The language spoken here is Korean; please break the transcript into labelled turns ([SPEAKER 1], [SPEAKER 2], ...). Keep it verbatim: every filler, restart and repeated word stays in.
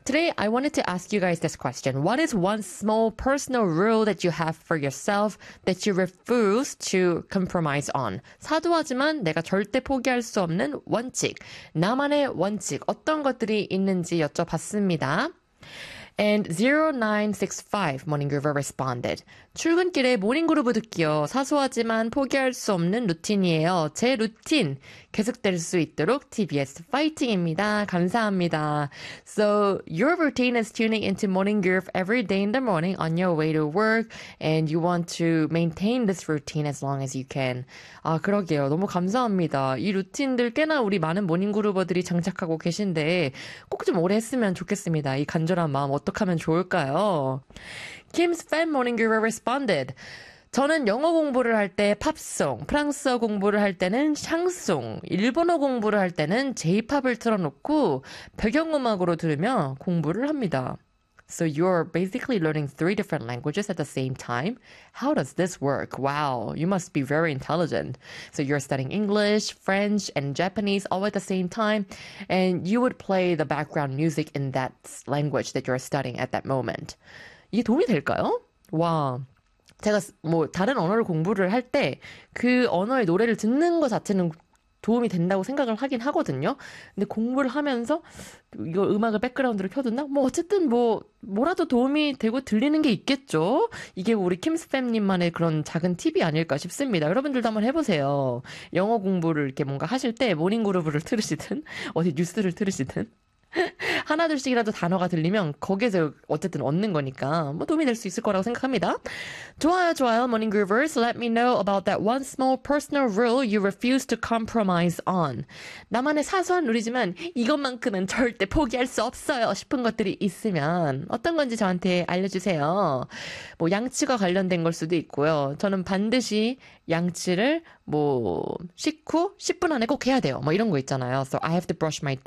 [SPEAKER 1] Today, I wanted to ask you guys this question. What is one small personal rule that you have for yourself that you refuse to compromise on? 사소하지만 내가 절대 포기할 수 없는 원칙. 나만의 원칙. 어떤 것들이 있는지 여쭤봤습니다. And zero nine six five Morning Groover responded. 출근길에 모닝그루브 듣기요. 사소하지만 포기할 수 없는 루틴이에요. 제 루틴 계속될 수 있도록 티비에스 파이팅입니다. 감사합니다. So your routine is tuning into Morning Groove every day in the morning on your way to work and you want to maintain this routine as long as you can. 아, 그러게요. 너무 감사합니다. 이 루틴들 꽤나 우리 많은 모닝그루버들이 장착하고 계신데 꼭 좀 오래 했으면 좋겠습니다. 이 간절한 마음 어떻게 하면 좋을까요? Kim's fan morning guru responded. 저는 영어 공부를 할 때 팝송, 프랑스어 공부를 할 때는 샹송, 일본어 공부를 할 때는 J-팝을 틀어놓고 배경음악으로 들으며 공부를 합니다. So you're basically learning three different languages at the same time? How does this work? Wow, you must be very intelligent. So you're studying English, French, and Japanese all at the same time, and you would play the background music in that language that you're studying at that moment. 이게 도움이 될까요? 와, 제가 뭐 다른 언어를 공부를 할 때 그 언어의 노래를 듣는 것 자체는 도움이 된다고 생각을 하긴 하거든요. 근데 공부를 하면서 이거 음악을 백그라운드로 켜둔다? 뭐 어쨌든 뭐 뭐라도 도움이 되고 들리는 게 있겠죠. 이게 우리 킴스팸님만의 그런 작은 팁이 아닐까 싶습니다. 여러분들도 한번 해보세요. 영어 공부를 이렇게 뭔가 하실 때 모닝그루브를 틀으시든 어디 뉴스를 틀으시든 하나둘씩이라도 단어가 들리면 거기에서 어쨌든 얻는 거니까 뭐 도움이 될 수 있을 거라고 생각합니다. 좋아요, 좋아요. Morning Groovers, let me know about that one small personal rule you refuse to compromise on. 나만의 사소한 룰이지만 이것만큼은 절대 포기할 수 없어요 싶은 것들이 있으면 어떤 건지 저한테 알려주세요. 뭐 양치가 관련된 걸 수도 있고요. 저는 반드시 양치를 뭐 식후 십 분 안에 꼭 해야 돼요. 뭐 이런 거 있잖아요. So I have to brush my